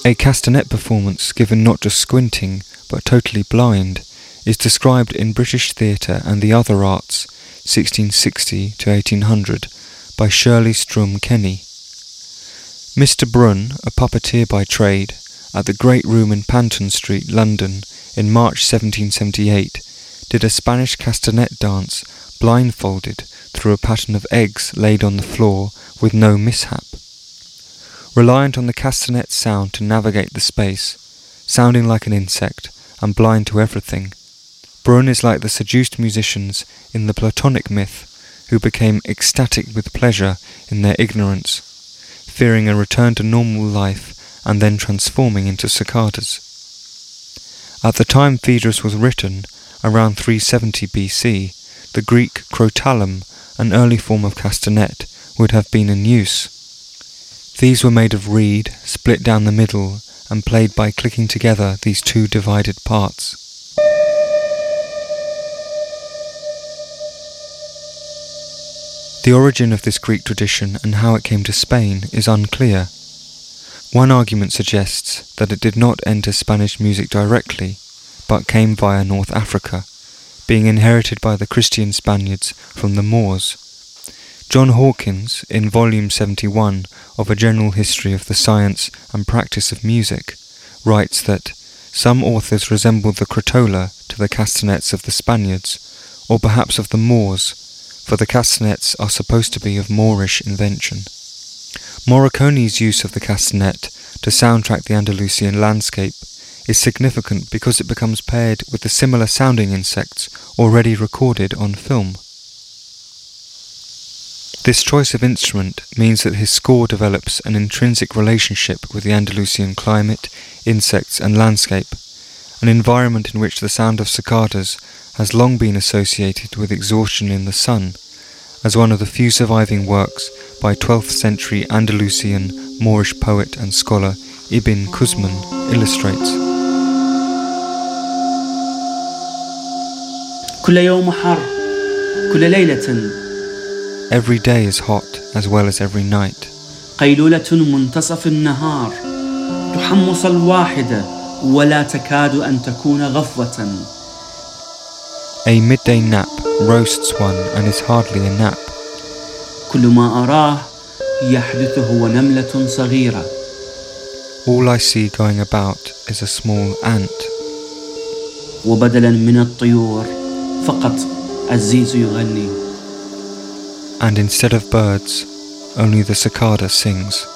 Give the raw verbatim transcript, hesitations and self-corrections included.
A castanet performance given not just squinting, but totally blind, is described in British Theatre and the Other Arts, sixteen sixty to eighteen hundred, by Shirley Strum Kenny. Mister Brun, a puppeteer by trade, at the Great Room in Panton Street, London, in March seventeen seventy-eight, did a Spanish castanet dance blindfolded through a pattern of eggs laid on the floor with no mishap. Reliant on the castanet's sound to navigate the space, sounding like an insect and blind to everything, Brun is like the seduced musicians in the Platonic myth who became ecstatic with pleasure in their ignorance, fearing a return to normal life and then transforming into cicadas. At the time Phaedrus was written, around three seventy B C, the Greek crotalum, an early form of castanet, would have been in use. These were made of reed, split down the middle, and played by clicking together these two divided parts. The origin of this Greek tradition and how it came to Spain is unclear. One argument suggests that it did not enter Spanish music directly, but came via North Africa, being inherited by the Christian Spaniards from the Moors. John Hawkins, in volume seventy-one of A General History of the Science and Practice of Music, writes that some authors resemble the crotola to the castanets of the Spaniards, or perhaps of the Moors, for the castanets are supposed to be of Moorish invention. Morricone's use of the castanet to soundtrack the Andalusian landscape is significant because it becomes paired with the similar sounding insects already recorded on film. This choice of instrument means that his score develops an intrinsic relationship with the Andalusian climate, insects and landscape, an environment in which the sound of cicadas has long been associated with exhaustion in the sun, as one of the few surviving works by twelfth century Andalusian Moorish poet and scholar Ibn Quzman illustrates. Every day is hot as well as every night. قيلولة منتصف النهار تحمص الواحدة ولا تكاد أن تكون غفوة. A midday nap roasts one and is hardly a nap. كل ما أراه يحدث هو نملة صغيرة. All I see going about is a small ant. وبدلا من الطيور فقط الزيز يغني. And instead of birds, only the cicada sings.